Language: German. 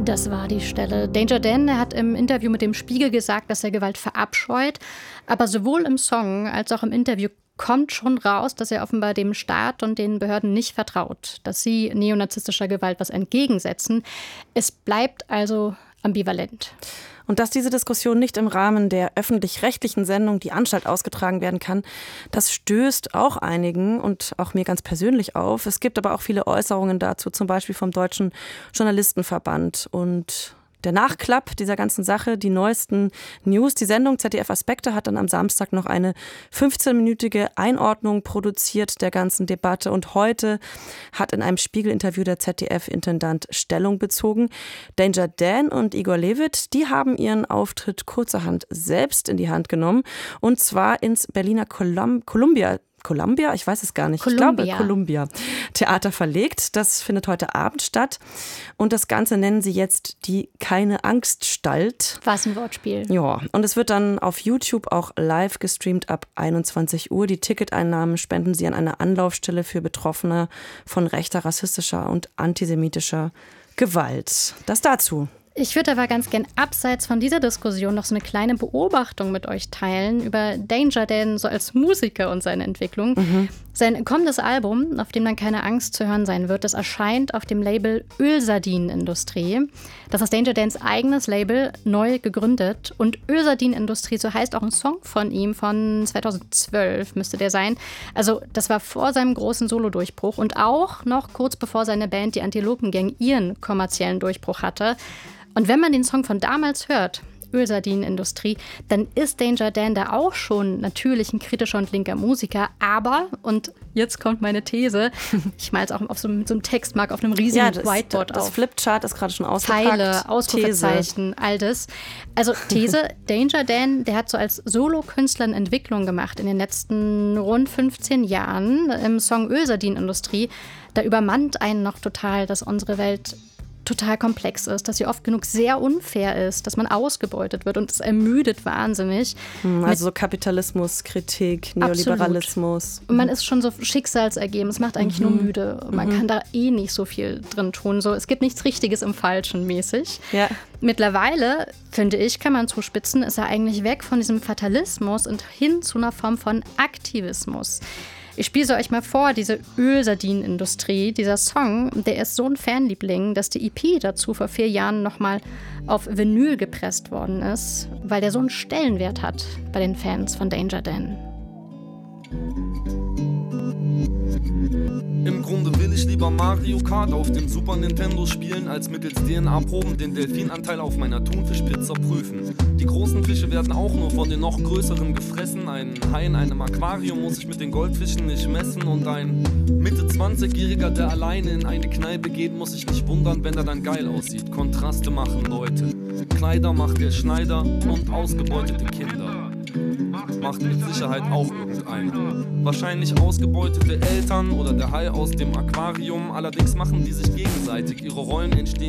Das war die Stelle. Danger Dan, der hat im Interview mit dem Spiegel gesagt, dass er Gewalt verabscheut. Aber sowohl im Song als auch im Interview kommt schon raus, dass er offenbar dem Staat und den Behörden nicht vertraut, dass sie neonazistischer Gewalt was entgegensetzen. Es bleibt also ambivalent. Und dass diese Diskussion nicht im Rahmen der öffentlich-rechtlichen Sendung Die Anstalt ausgetragen werden kann, das stößt auch einigen und auch mir ganz persönlich auf. Es gibt aber auch viele Äußerungen dazu, zum Beispiel vom Deutschen Journalistenverband. Und der Nachklapp dieser ganzen Sache, die neuesten News, die Sendung ZDF Aspekte hat dann am Samstag noch eine 15-minütige Einordnung produziert der ganzen Debatte. Und heute hat in einem Spiegel-Interview der ZDF-Intendant Stellung bezogen. Danger Dan und Igor Levit, die haben ihren Auftritt kurzerhand selbst in die Hand genommen. Und zwar ins Berliner Columbia, ich weiß es gar nicht. Ich glaube, Columbia Theater verlegt. Das findet heute Abend statt. Und das Ganze nennen sie jetzt die Keine-Angst-Stalt. Was ein Wortspiel. Ja, und es wird dann auf YouTube auch live gestreamt ab 21 Uhr. Die Ticketeinnahmen spenden sie an eine Anlaufstelle für Betroffene von rechter, rassistischer und antisemitischer Gewalt. Das dazu. Ich würde aber ganz gern abseits von dieser Diskussion noch so eine kleine Beobachtung mit euch teilen über Danger Dan so als Musiker und seine Entwicklung. Sein kommendes Album, auf dem dann keine Angst zu hören sein wird, das erscheint auf dem Label Ölsardinen Industrie. Das ist Danger Dans eigenes Label, neu gegründet. Und Ölsardinen Industrie, so heißt auch ein Song von ihm, von 2012 müsste der sein. Also das war vor seinem großen Solo-Durchbruch und auch noch kurz bevor seine Band, die Antilopen Gang, ihren kommerziellen Durchbruch hatte. Und wenn man den Song von damals hört, Ölsardinenindustrie, dann ist Danger Dan da auch schon natürlich ein kritischer und linker Musiker. Aber, und jetzt kommt meine These, ich mal es auch auf so einem Textmark auf einem riesigen Whiteboard auf. Das Flipchart ist gerade schon ausgepackt. Pfeile, Ausrufezeichen, all das. Also These, Danger Dan, der hat so als Solokünstler eine Entwicklung gemacht in den letzten rund 15 Jahren im Song Ölsardinenindustrie. Da übermannt einen noch total, dass unsere Welt total komplex ist, dass sie oft genug sehr unfair ist, dass man ausgebeutet wird und es ermüdet wahnsinnig. Also so Kapitalismus, Kritik, Neoliberalismus. Absolut. Und man ist schon so schicksalsergeben, es macht eigentlich nur müde. Man kann da eh nicht so viel drin tun. So, es gibt nichts Richtiges im Falschen mäßig. Ja. Mittlerweile, finde ich, kann man zuspitzen, ist er eigentlich weg von diesem Fatalismus und hin zu einer Form von Aktivismus. Ich spiele es euch mal vor, diese Ölsardinenindustrie, dieser Song, der ist so ein Fanliebling, dass die EP dazu vor 4 Jahren nochmal auf Vinyl gepresst worden ist, weil der so einen Stellenwert hat bei den Fans von Danger Dan. Im Grunde will ich lieber Mario Kart auf dem Super Nintendo spielen, als mittels DNA-Proben den Delfinanteil auf meiner Thunfischpizza prüfen. Die großen Fische werden auch nur von den noch größeren gefressen. Ein Hai in einem Aquarium muss ich mit den Goldfischen nicht messen. Und ein Mitte-20-Jähriger, der alleine in eine Kneipe geht, muss sich nicht wundern, wenn er dann geil aussieht. Kontraste machen Leute. Kleider macht der Schneider und ausgebeutete Kinder macht mit Sicherheit auch irgendeiner. Wahrscheinlich ausgebeutete Eltern oder der Hai aus dem Aquarium. Allerdings machen die sich gegenseitig. Ihre Rollen entstehen